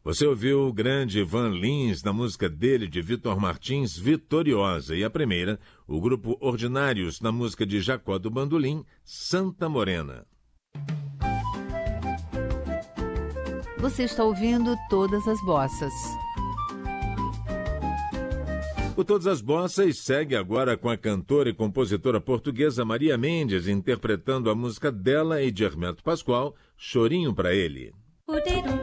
Você ouviu o grande Ivan Lins na música dele, de Vitor Martins, Vitoriosa. E a primeira, o grupo Ordinários, na música de Jacó do Bandolim, Santa Morena. Você está ouvindo Todas as Bossas. O Todas as Bossas segue agora com a cantora e compositora portuguesa Maria Mendes, interpretando a música dela e de Hermeto Pascoal, Chorinho pra Ele.